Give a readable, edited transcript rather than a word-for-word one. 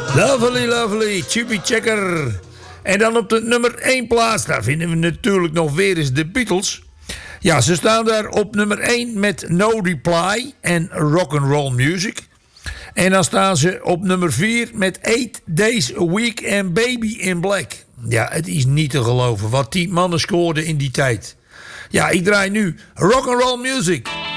Lovely, lovely, Chubby Checker. En dan op de nummer 1 plaats, daar vinden we natuurlijk nog weer eens de Beatles. Ja, ze staan daar op nummer 1 met No Reply en Rock'n'Roll Music. En dan staan ze op nummer 4 met 8 Days a Week en Baby in Black. Ja, het is niet te geloven wat die mannen scoorden in die tijd. Ja, ik draai nu Rock'n'Roll Music.